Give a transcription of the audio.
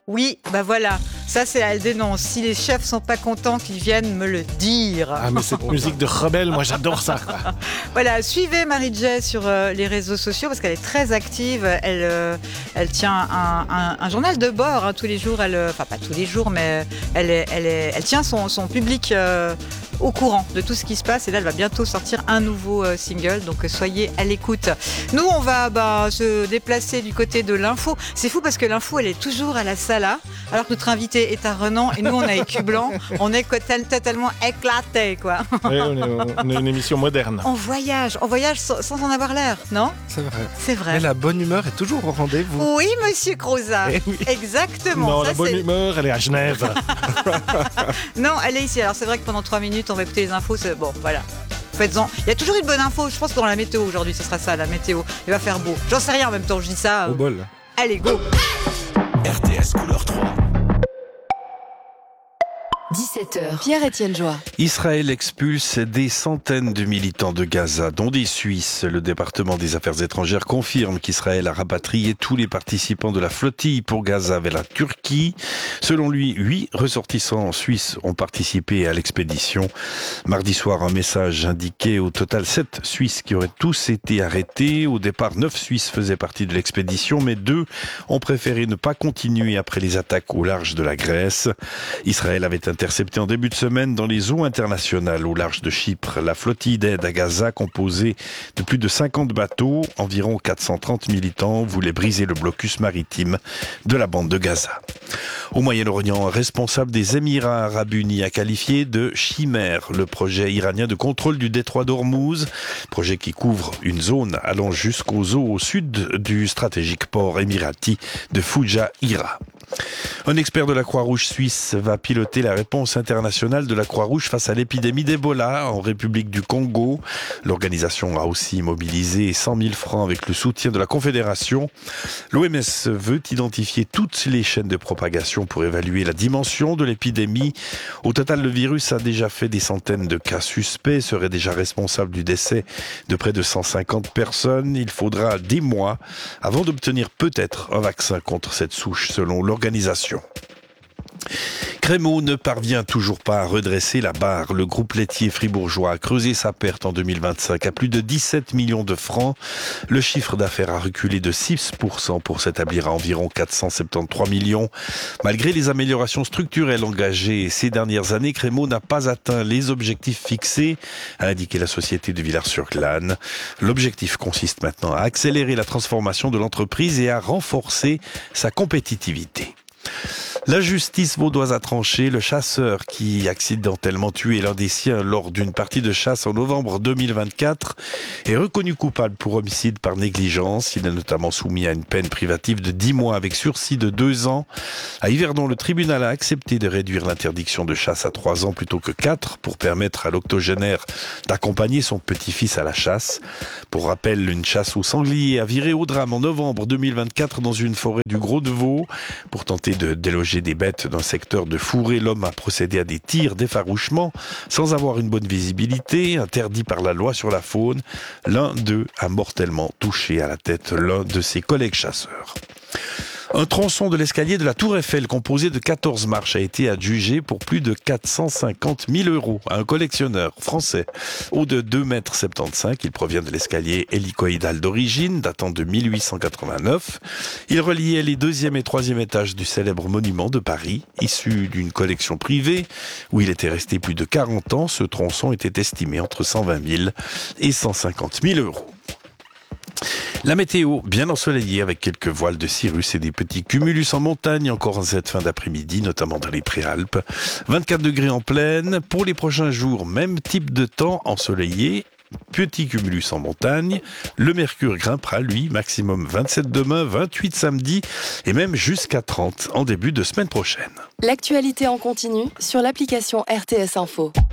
Oui, bah voilà, ça c'est elle dénonce. Si les chefs sont pas contents, qu'ils viennent me le dire. Ah, mais cette musique de rebelle, moi j'adore ça. Voilà, suivez Marie-Jay sur les réseaux sociaux parce qu'elle est très active. Elle tient un journal de bord tous les jours. Enfin pas tous les jours, mais elle tient son public au courant de tout ce qui se passe. Et là, elle va bientôt sortir un nouveau single. Donc soyez à l'écoute. Nous, on va se déplacer du côté de l'info. C'est fou parce que l'info, elle est toujours à la Sala, alors que notre invité est à Renan et nous, on a écu blanc. On est totalement éclatés, quoi. Oui, on est une émission moderne. On voyage sans en avoir l'air, non ? C'est vrai. C'est Mais vrai. la bonne humeur est toujours au rendez-vous. Oui, monsieur Croza. Eh oui. Exactement. Non, Ça, la bonne c'est- humeur, elle est à Genève. Non, elle est ici. Alors, c'est vrai que pendant 3 minutes, on va écouter les infos. Bon, voilà. Faites-en. Il y a toujours une bonne info. Je pense que dans la météo aujourd'hui, ce sera ça, la météo. Il va faire beau. J'en sais rien en même temps, je dis ça. Au bol. Allez, go. RTS couleur 3. 17h. Pierre-Étienne Joie. Israël expulse des centaines de militants de Gaza, dont des Suisses. Le département des Affaires étrangères confirme qu'Israël a rapatrié tous les participants de la flottille pour Gaza vers la Turquie. Selon lui, 8 ressortissants suisses ont participé à l'expédition. Mardi soir, un message indiquait au total 7 Suisses qui auraient tous été arrêtés. Au départ, 9 Suisses faisaient partie de l'expédition, mais 2 ont préféré ne pas continuer après les attaques au large de la Grèce. Israël avait intercepté en début de semaine dans les eaux internationales au large de Chypre la flottille d'aide à Gaza composée de plus de 50 bateaux. Environ 430 militants voulaient briser le blocus maritime de la bande de Gaza. Au Moyen-Orient, un responsable des Émirats arabes unis a qualifié de chimère le projet iranien de contrôle du détroit d'Ormuz, projet qui couvre une zone allant jusqu'aux eaux au sud du stratégique port émirati de Foujaïra. Un expert de la Croix-Rouge suisse va piloter la réponse internationale de la Croix-Rouge face à l'épidémie d'Ebola en République du Congo. L'organisation a aussi mobilisé 100 000 francs avec le soutien de la Confédération. L'OMS veut identifier toutes les chaînes de propagation pour évaluer la dimension de l'épidémie. Au total, le virus a déjà fait des centaines de cas suspects, serait déjà responsable du décès de près de 150 personnes. Il faudra des mois avant d'obtenir peut-être un vaccin contre cette souche, selon l'organisation. Crémeau ne parvient toujours pas à redresser la barre. Le groupe laitier fribourgeois a creusé sa perte en 2025 à plus de 17 millions de francs. Le chiffre d'affaires a reculé de 6% pour s'établir à environ 473 millions. Malgré les améliorations structurelles engagées ces dernières années, Crémeau n'a pas atteint les objectifs fixés, a indiqué la société de Villars-sur-Glâne. L'objectif consiste maintenant à accélérer la transformation de l'entreprise et à renforcer sa compétitivité. La justice vaudoise a tranché. Le chasseur qui accidentellement tué l'un des siens lors d'une partie de chasse en novembre 2024 est reconnu coupable pour homicide par négligence. Il est notamment soumis à une peine privative de 10 mois avec sursis de 2 ans. À Yverdon, le tribunal a accepté de réduire l'interdiction de chasse à 3 ans plutôt que 4 pour permettre à l'octogénaire d'accompagner son petit-fils à la chasse. Pour rappel, une chasse au sanglier a viré au drame en novembre 2024 dans une forêt du Gros-de-Vaud. Pour tenter de déloger des bêtes d'un secteur de fourré, l'homme a procédé à des tirs d'effarouchement sans avoir une bonne visibilité, interdit par la loi sur la faune. L'un d'eux a mortellement touché à la tête l'un de ses collègues chasseurs. Un tronçon de l'escalier de la Tour Eiffel composé de 14 marches a été adjugé pour plus de 450 000 € à un collectionneur français. Haut de 2,75 m, il provient de l'escalier hélicoïdal d'origine, datant de 1889. Il reliait les 2e et 3e étages du célèbre monument de Paris. Issu d'une collection privée où il était resté plus de 40 ans, ce tronçon était estimé entre 120 000 et 150 000 €. La météo, bien ensoleillée avec quelques voiles de cirrus et des petits cumulus en montagne encore en cette fin d'après-midi, notamment dans les Préalpes. 24 degrés en plaine. Pour les prochains jours, même type de temps ensoleillé. Petit cumulus en montagne. Le mercure grimpera, lui, maximum 27 demain, 28 samedi et même jusqu'à 30 en début de semaine prochaine. L'actualité en continu sur l'application RTS Info.